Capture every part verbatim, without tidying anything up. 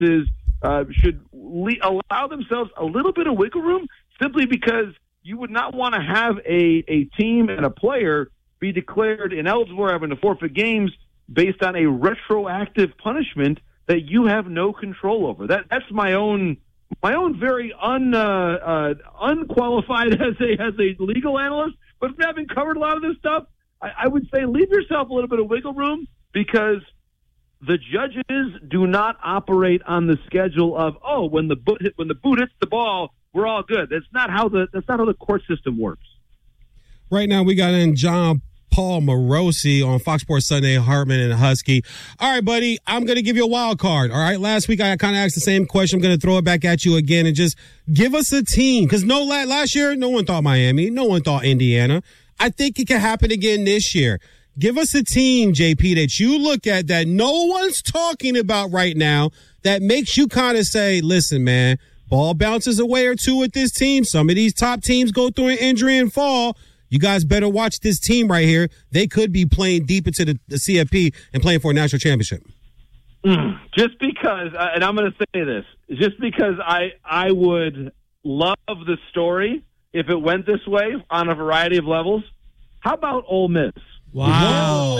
conferences uh, should le- allow themselves a little bit of wiggle room, simply because you would not want to have a, a team and a player be declared ineligible or having to forfeit games based on a retroactive punishment that you have no control over. That that's my own my own very un uh, uh, unqualified as a as a legal analyst, but having covered a lot of this stuff, I, I would say leave yourself a little bit of wiggle room, because the judges do not operate on the schedule of, oh, when the boot hit, when the boot hits the ball, we're all good. That's not how the that's not how the court system works. Right now, we got in John Paul Morosi on Fox Sports Sunday, Hartman and Husky. All right, buddy, I'm going to give you a wild card. All right, last week I kind of asked the same question. I'm going to throw it back at you again and just give us a team. Because no, last year, no one thought Miami. No one thought Indiana. I think it can happen again this year. Give us a team, J P, that you look at that no one's talking about right now that makes you kind of say, listen, man, ball bounces away or two with this team. Some of these top teams go through an injury and fall. You guys better watch this team right here. They could be playing deep into the, the C F P and playing for a national championship. Mm, just because, uh, and I'm going to say this, just because I I would love the story if it went this way on a variety of levels. How about Ole Miss? Wow.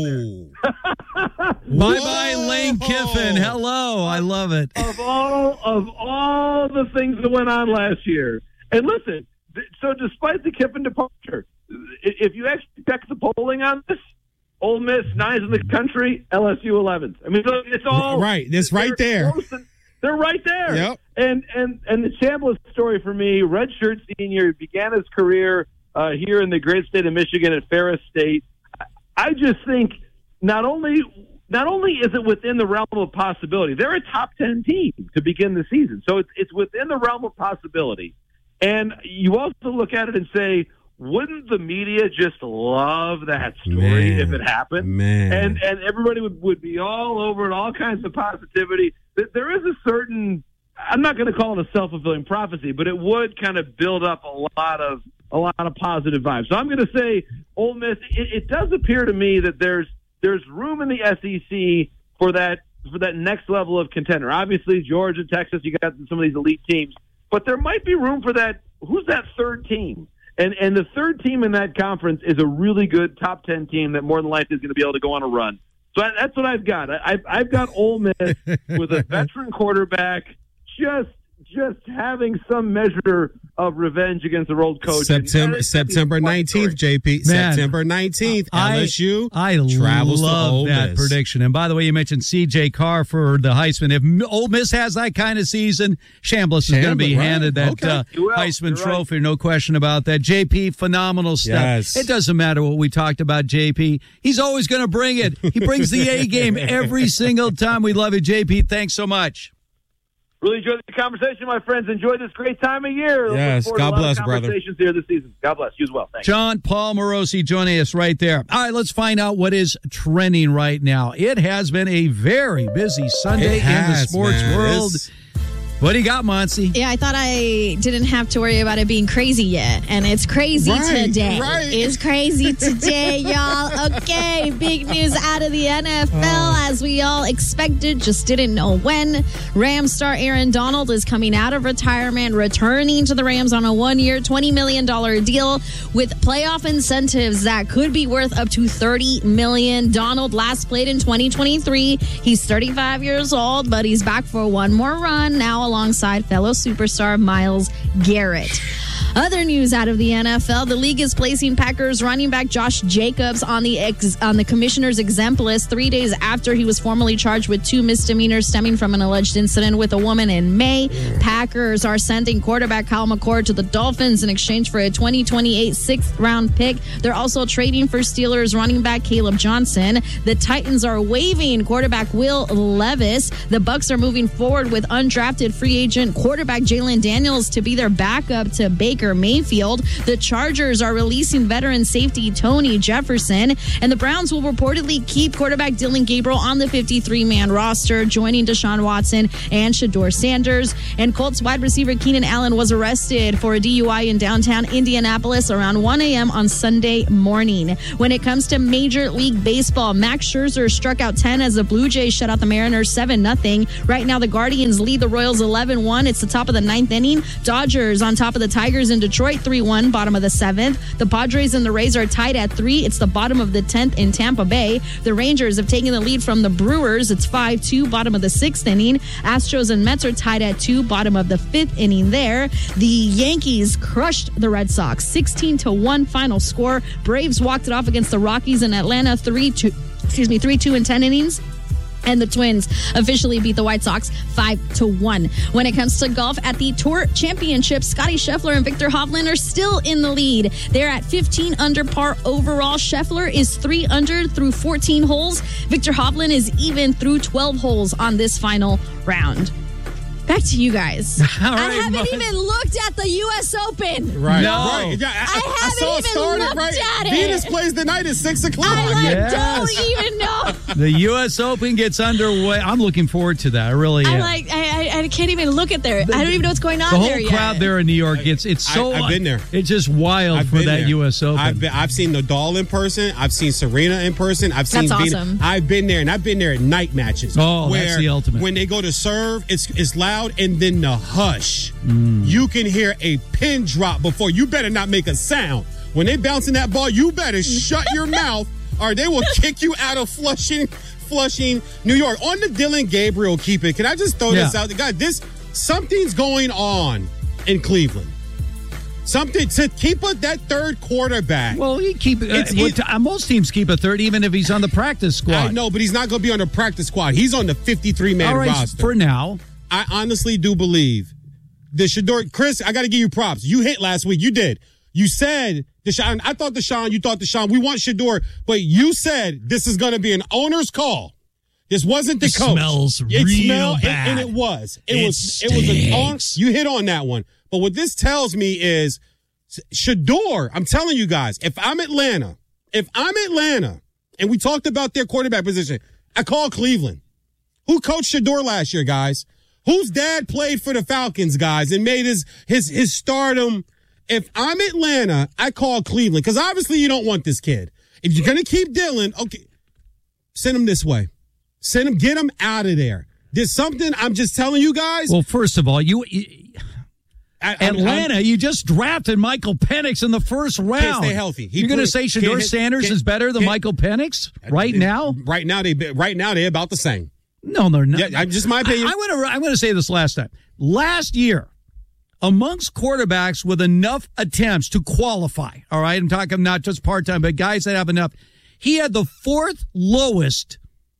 Bye-bye, Lane Kiffin. Hello. I love it. Of all of all the things that went on last year. And listen, so despite the Kiffin departure, if you actually check the polling on this, Ole Miss ninth in the country, L S U eleventh. I mean, it's all right. It's right there. And, they're right there. Yep. And and and the Chambliss story for me, redshirt senior, began his career uh, here in the great state of Michigan at Ferris State. I just think not only not only is it within the realm of possibility, they're a top ten team to begin the season, so it's it's within the realm of possibility. And you also look at it and say, wouldn't the media just love that story man, if it happened? Man. And and everybody would, would be all over it, all kinds of positivity. There is a certain, I'm not going to call it a self-fulfilling prophecy, but it would kind of build up a lot of a lot of positive vibes. So I'm going to say Ole Miss, it, it does appear to me that there's there's room in the S E C for that for that next level of contender. Obviously, Georgia, Texas, you got some of these elite teams. But there might be room for that. Who's that third team? And and the third team in that conference is a really good top ten team that more than likely is going to be able to go on a run. So I, that's what I've got. I, I've got Ole Miss with a veteran quarterback, just just having some measure of revenge against their old coach. September September nineteenth, J P. Man, September nineteenth, I, L S U I travels love to Ole that Miss. prediction. And by the way, you mentioned C J Carr for the Heisman. If Ole Miss has that kind of season, Chambliss is going to be right. handed that Okay. uh, Heisman You're Trophy. right. No question about that. J P, phenomenal stuff. Yes. It doesn't matter what we talked about, J P. He's always going to bring it. He brings the A game every single time. We love you, J P. Thanks so much. Really enjoyed the conversation, my friends. Enjoy this great time of year. Yes, Looking forward to God a lot bless, of brother. Conversations here this season. God bless you as well. Thanks. John Paul Morosi joining us right there. All right, let's find out what is trending right now. It has been a very busy Sunday It has, in the sports man. world. It's- What do you got, Monty? Yeah, I thought I didn't have to worry about it being crazy yet, and it's crazy Right, today. right. It's crazy today, y'all. Okay, big news out of the N F L, Oh. as we all expected, just didn't know when. Rams star Aaron Donald is coming out of retirement, returning to the Rams on a one-year, twenty million dollars deal with playoff incentives that could be worth up to thirty million dollars. Donald last played in twenty twenty-three. He's thirty-five years old, but he's back for one more run now, alongside fellow superstar Myles Garrett. Other news out of the N F L, the league is placing Packers running back Josh Jacobs on the ex, on the commissioner's exempt list three days after he was formally charged with two misdemeanors stemming from an alleged incident with a woman in May. Packers are sending quarterback Kyle McCord to the Dolphins in exchange for a twenty twenty-eight sixth-round pick. They're also trading for Steelers running back Caleb Johnson. The Titans are waiving quarterback Will Levis. The Bucs are moving forward with undrafted free agent quarterback Jalen Daniels to be their backup to Baker Baker Mayfield. The Chargers are releasing veteran safety Tony Jefferson. And the Browns will reportedly keep quarterback Dillon Gabriel on the fifty-three man roster, joining Deshaun Watson and Shedeur Sanders. And Colts wide receiver Keenan Allen was arrested for a D U I in downtown Indianapolis around one a.m. on Sunday morning. When it comes to Major League Baseball, Max Scherzer struck out ten as the Blue Jays shut out the Mariners seven nothing. Right now, the Guardians lead the Royals eleven one. It's the top of the ninth inning. Dodgers on top of the Tigers in Detroit three one, bottom of the seventh. The Padres and the Rays are tied at three. It's the bottom of the tenth in Tampa Bay. The Rangers have taken the lead from the Brewers. It's five two, bottom of the sixth inning. Astros and Mets are tied at two, bottom of the fifth inning there. The Yankees crushed the Red Sox sixteen to one final score. Braves walked it off against the Rockies in Atlanta three two, excuse me, three two in ten innings. And the Twins officially beat the White Sox five to one. When it comes to golf at the Tour Championship, Scottie Scheffler and Viktor Hovland are still in the lead. They're at fifteen under par overall. Scheffler is three under through fourteen holes. Viktor Hovland is even through twelve holes on this final round. Back to you guys. All I right, haven't Mike. even looked at the U S Open. Right. No. Right. Yeah, I, I I haven't saw it even started, looked right? at it. Venus plays the night at six o'clock. I like, Yes. don't even know. The U S Open gets underway. I'm looking forward to that. I really am. I like. I, I I can't even look at there. I don't even know what's going on the whole there yet. crowd there in New York. It's it's so. I- I've been there. It's just wild I've for been that there. U S Open. I've been, I've seen Nadal in person. I've seen Serena in person. I've seen That's Venus. awesome. I've been there, and I've been there at night matches. Oh, where that's the ultimate. When they go to serve, it's it's loud, and then the hush. Mm. You can hear a pin drop before. You better not make a sound when they bouncing that ball. You better shut your mouth, or they will kick you out of Flushing, Flushing, New York. On the Dillon Gabriel keep it. Can I just throw this Yeah. out, guys? This something's going on in Cleveland. Something to keep a, that third quarterback. well, he keep uh, It's- what- it- uh, most teams keep a third, even if he's on the practice squad. I know, but he's not going to be on the practice squad. He's on the fifty-three man All right, roster. for now. I honestly do believe the Shedeur. Chris, I got to give you props. You hit last week. You did. You said Deshaun. I thought Deshaun. You thought Deshaun. We want Shedeur, but you said this is going to be an owner's call. This wasn't the It coach. smells it real smelled, bad. and, and it was. It, It was. It was an on. stinks. You hit on that one. But what this tells me is Shedeur. I'm telling you guys, if I'm Atlanta, if I'm Atlanta, and we talked about their quarterback position, I call Cleveland. Who coached Shedeur last year, guys? Whose dad played for the Falcons, guys, and made his his his stardom? If I'm Atlanta, I call Cleveland because obviously you don't want this kid. If you're gonna keep Dillon, okay, send him this way. Send him, get him out of there. There's something I'm just telling you guys. Well, first of all, you. I- I'm- Atlanta, I'm- you just drafted Michael Penix in the first round. stay healthy. He You're going to put- say can't Shedeur hit- Sanders can't- is better than can't- Michael Penix right now? Right now, they right now they're about the same. No, they're not. Yeah, I- just my opinion. I, I'm going to I'm going to say this last time. Last year, amongst quarterbacks with enough attempts to qualify, all right, I'm talking not just part time, but guys that have enough. He had the fourth lowest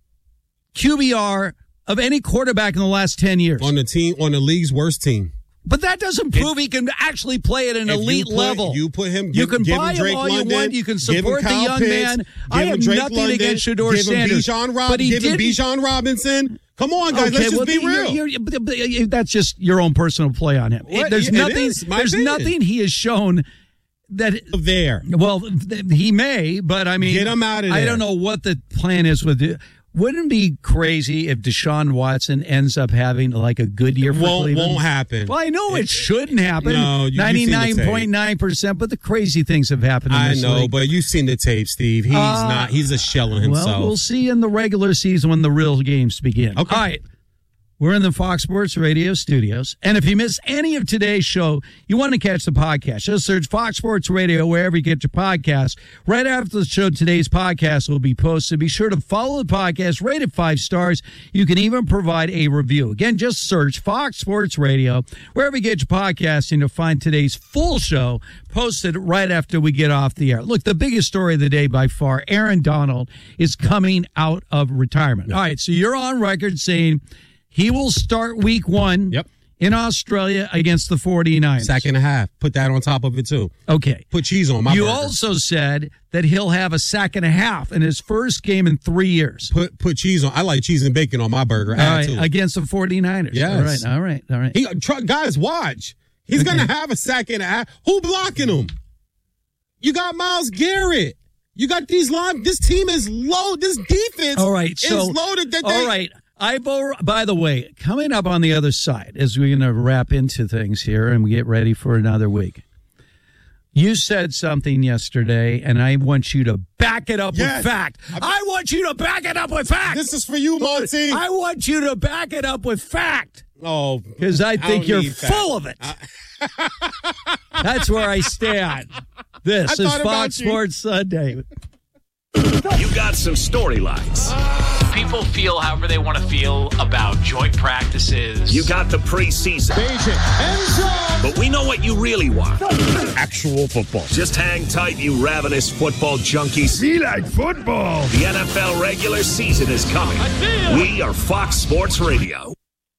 Q B R of any quarterback in the last ten years. On the team, on the league's worst team. But that doesn't prove he can actually play at an If you elite put- level. You put him. You Give, can give buy him Drake him all London, you want. You can give him support the Kyle young Pitts, man. give I him have Drake nothing London, against Shedeur give him Sanders. Bijan Rob, but he give him didn't. Bijan Robinson. Come on, guys. Okay, let's just well, be you're- real. you're- but- but that's just your own personal play on him. What? There's It nothing. is, my There's opinion. nothing he has shown that. there. Well, th- he may, but I mean, Get him out of I there. don't know what the plan is with it. Wouldn't it be crazy if Deshaun Watson ends up having like a good year for Won't Cleveland? won't happen. Well, I know it, shouldn't happen. No, you- you've seen the tape. ninety-nine point nine percent, but the crazy things have happened in I this know, league. but you've seen the tape, Steve. He's Uh, not. He's a shell of himself. Well, we'll see in the regular season when the real games begin. Okay. All right. We're in the Fox Sports Radio studios. And if you missed any of today's show, you want to catch the podcast, just search Fox Sports Radio wherever you get your podcasts. Right after the show, today's podcast will be posted. Be sure to follow the podcast, rate it five stars. You can even provide a review. Again, just search Fox Sports Radio wherever you get your podcasting to find today's full show posted right after we get off the air. Look, the biggest story of the day by far, Aaron Donald is coming out of retirement. All right, so you're on record saying he will start week one Yep. in Australia against the 49ers. Sack and a half. Put that on top of it too. Okay. Put cheese on my You burger. also said that he'll have a sack and a half in his first game in three years. put put cheese on. I like cheese and bacon on my burger. All Add right, to it. against the 49ers. Yes. All right, all right, all right. He, tr- guys, watch. He's okay. going to have a sack and a half. Who blocking him? You got Myles Garrett. You got these line. This team is low. This defense all right, so, is loaded. That they, all right. Ivo, by the way, coming up on the other side, as we're going to wrap into things here and we get ready for another week, you said something yesterday, and I want you to back it up yes. with fact. I want you to back it up with fact. This is for you, Monty. I want you to back it up with fact. Oh, because I think I you're full of it. I- That's where I stand. This is Fox Sports Sunday. You got some storylines. People feel however they want to feel about joint practices. You got the preseason. But we know what you really want. Actual football. Just hang tight, you ravenous football junkies. We like football. The N F L regular season is coming. We are Fox Sports Radio.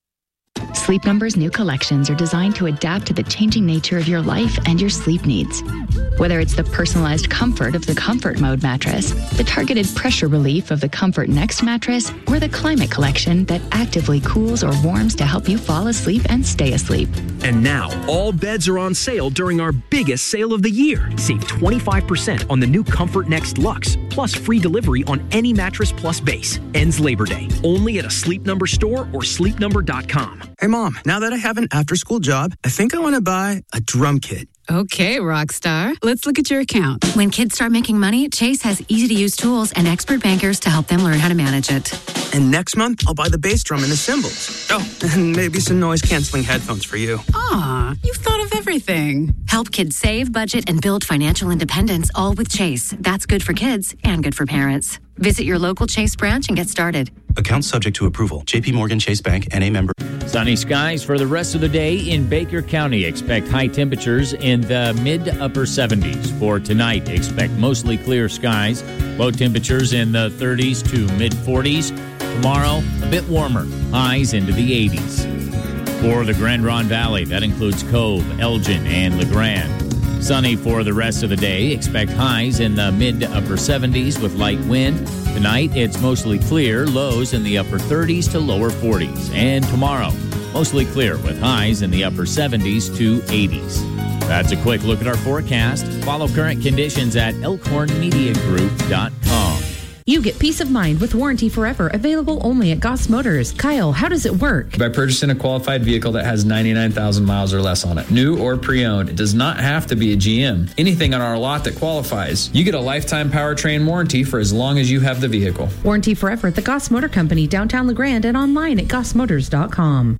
Sleep Number's new collections are designed to adapt to the changing nature of your life and your sleep needs. Whether it's the personalized comfort of the Comfort Mode mattress, the targeted pressure relief of the Comfort Next mattress, or the Climate Collection that actively cools or warms to help you fall asleep and stay asleep. And now, all beds are on sale during our biggest sale of the year. Save twenty-five percent on the new Comfort Next Luxe, plus free delivery on any Mattress Plus base. Ends Labor Day. Only at a Sleep Number store or sleep number dot com. Hey, Mom, now that I have an after-school job, I think I want to buy a drum kit. Okay, Rockstar. Let's look at your account. When kids start making money, Chase has easy-to-use tools and expert bankers to help them learn how to manage it. And next month, I'll buy the bass drum and the cymbals. Oh, and maybe some noise-canceling headphones for you. Aw, you've thought of everything. Help kids save, budget, and build financial independence, all with Chase. That's good for kids and good for parents. Visit your local Chase branch and get started. Account subject to approval. J P Morgan Chase Bank, N A member. Sunny skies for the rest of the day in Baker County. Expect high temperatures in the mid-upper seventies. For tonight, expect mostly clear skies. Low temperatures in the thirties to mid-forties. Tomorrow, a bit warmer. Highs into the eighties. For the Grand Ronde Valley, that includes Cove, Elgin, and LeGrand. Sunny for the rest of the day. Expect highs in the mid to upper seventies with light wind. Tonight, it's mostly clear. Lows in the upper thirties to lower forties. And tomorrow, mostly clear with highs in the upper seventies to eighties. That's a quick look at our forecast. Follow current conditions at elkhorn media group dot com. You get peace of mind with Warranty Forever, available only at Goss Motors. Kyle, how does it work? By purchasing a qualified vehicle that has ninety-nine thousand miles or less on it, new or pre-owned, it does not have to be a G M. Anything on our lot that qualifies. You get a lifetime powertrain warranty for as long as you have the vehicle. Warranty Forever at the Goss Motor Company, downtown LeGrand, and online at goss motors dot com.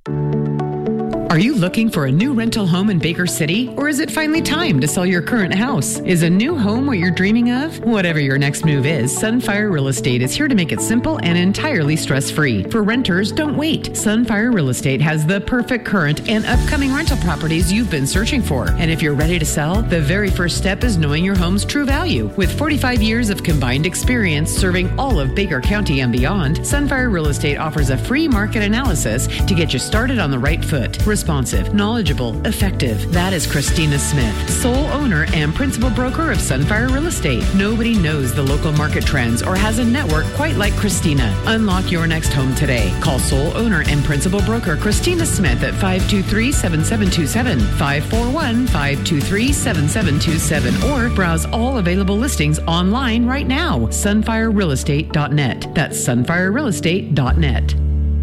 Are you looking for a new rental home in Baker City? Or is it finally time to sell your current house? Is a new home what you're dreaming of? Whatever your next move is, Sunfire Real Estate is here to make it simple and entirely stress-free. For renters, don't wait. Sunfire Real Estate has the perfect current and upcoming rental properties you've been searching for. And if you're ready to sell, the very first step is knowing your home's true value. With forty-five years of combined experience serving all of Baker County and beyond, Sunfire Real Estate offers a free market analysis to get you started on the right foot. Responsive, knowledgeable, effective. That is Christina Smith, sole owner and principal broker of Sunfire Real Estate. Nobody knows the local market trends or has a network quite like Christina. Unlock your next home today. Call sole owner and principal broker Christina Smith at five two three, seven seven two seven, five four one, five two three, seven seven two seven, or browse all available listings online right now. sunfire real estate dot net. That's sunfire real estate dot net.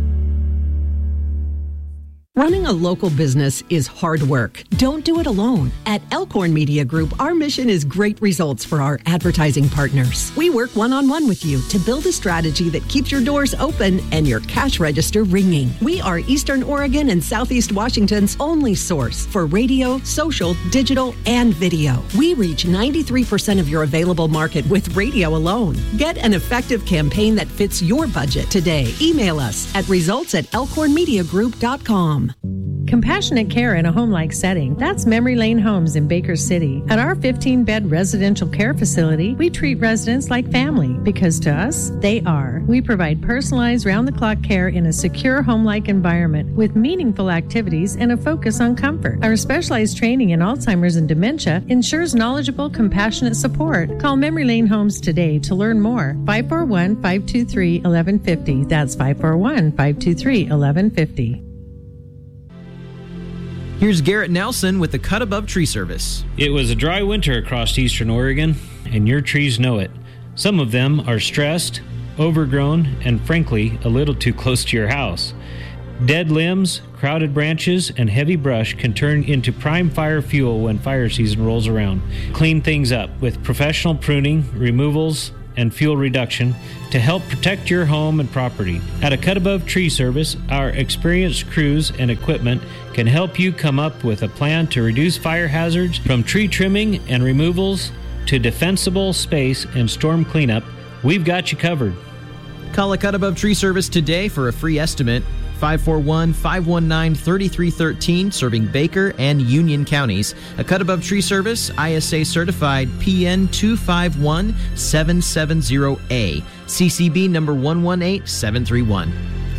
Running a local business is hard work. Don't do it alone. At Elkhorn Media Group, our mission is great results for our advertising partners. We work one-on-one with you to build a strategy that keeps your doors open and your cash register ringing. We are Eastern Oregon and Southeast Washington's only source for radio, social, digital, and video. We reach ninety-three percent of your available market with radio alone. Get an effective campaign that fits your budget today. Email us at results at elkhorn media group dot com. Compassionate care in a home-like setting. That's Memory Lane Homes in Baker City. At our fifteen-bed residential care facility, we treat residents like family because to us, they are. We provide personalized round-the-clock care in a secure home-like environment with meaningful activities and a focus on comfort. Our specialized training in Alzheimer's and dementia ensures knowledgeable, compassionate support. Call Memory Lane Homes today to learn more. five four one, five two three, one one five zero. That's five four one, five two three, one one five zero. Here's Garrett Nelson with the Cut Above Tree Service. It was a dry winter across eastern Oregon, and your trees know it. Some of them are stressed, overgrown, and frankly, a little too close to your house. Dead limbs, crowded branches, and heavy brush can turn into prime fire fuel when fire season rolls around. Clean things up with professional pruning, removals, and fuel reduction to help protect your home and property. At a Cut Above Tree Service, our experienced crews and equipment can help you come up with a plan to reduce fire hazards from tree trimming and removals to defensible space and storm cleanup. We've got you covered. Call a Cut Above Tree Service today for a free estimate. five four one, five one nine, three three one three, serving Baker and Union counties. A Cut Above Tree Service, I S A certified, P N two five one seven seven zero A, C C B number one one eight seven three one.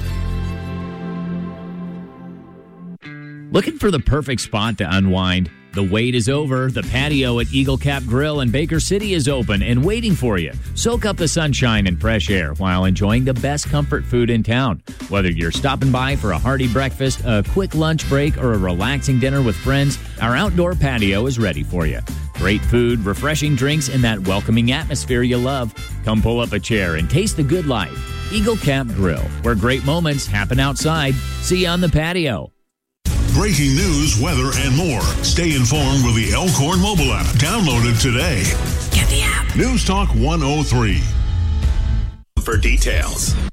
Looking for the perfect spot to unwind? The wait is over. The patio at Eagle Cap Grill in Baker City is open and waiting for you. Soak up the sunshine and fresh air while enjoying the best comfort food in town. Whether you're stopping by for a hearty breakfast, a quick lunch break, or a relaxing dinner with friends, our outdoor patio is ready for you. Great food, refreshing drinks, and that welcoming atmosphere you love. Come pull up a chair and taste the good life. Eagle Cap Grill, where great moments happen outside. See you on the patio. Breaking news, weather, and more. Stay informed with the Elkhorn mobile app. Download it today. Get the app. News Talk one oh three. For details.